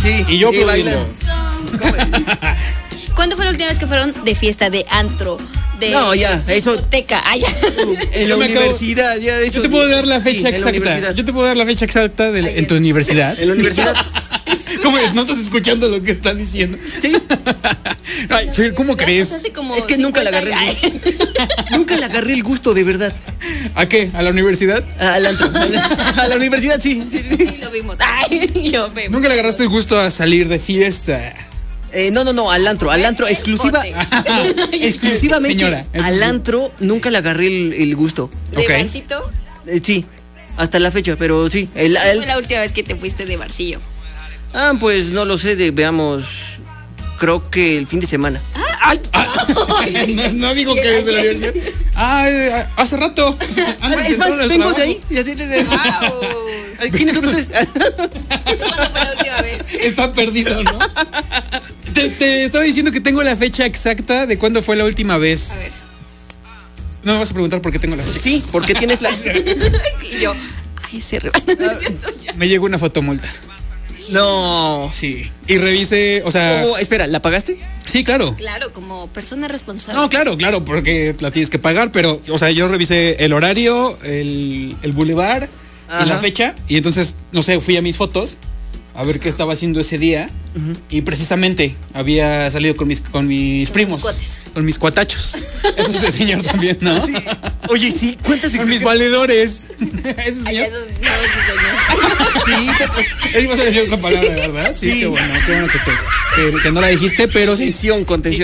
Sí. Y yo bailan. aplaudiendo. ¿Cuándo fue la última vez que fueron de fiesta, de antro, de No, ya, eso- discoteca? Ah, ya. En la Yo me acabo- universidad, ya eso. Yo te puedo dar la Sí, fecha en la exacta. universidad. Yo te puedo dar la fecha exacta en tu universidad. En la universidad. ¿Cómo no estás escuchando lo que están diciendo? Sí. Ay, Fer, ¿cómo crees? Hace como Es que nunca le 50 agarré años. Nunca le agarré el gusto, de verdad. ¿A qué? ¿A la universidad? Al antro. A la universidad, sí. Sí, lo vimos. Ay, yo veo. ¿Nunca le agarraste el gusto a salir de fiesta? No, al antro, exclusivamente Señora, eso al sí. antro nunca le agarré el gusto. ¿De Ok. barcito? Sí, hasta la fecha, pero sí. ¿Cuándo fue la última vez que te fuiste de barcillo? Pues no lo sé, veamos, creo que el fin de semana. Ay, No digo que es de la universidad. Hace rato. Antes de Es más, entrar al vengo de trabajo. ahí. Y así les- wow. ¿Quiénes son ustedes? ¿Cuándo fue la última vez? Está perdido, ¿no? Te estaba diciendo que tengo la fecha exacta de cuándo fue la última vez. A ver. No me vas a preguntar por qué tengo la fecha. Sí, porque tienes la... Y yo, ay, se Me llegó una fotomulta. No. Sí. Y revisé, o sea. Espera, ¿la pagaste? Sí, claro. Claro, como persona responsable. No, claro, porque la tienes que pagar, pero, o sea, yo revisé el horario, el bulevar y Ajá. la fecha, y entonces, no sé, fui a mis fotos a ver qué estaba haciendo ese día, y precisamente había salido con mis primos, cuates. con mis cuatachos. Eso es de señor también, ¿no? Sí. Oye, sí, cuéntanos. Con mis valedores. Ese Ay, señor. esos no Sí, Ibas a decir otra palabra, ¿verdad? Sí, Sí. qué bueno que no la dijiste, pero sí. contención.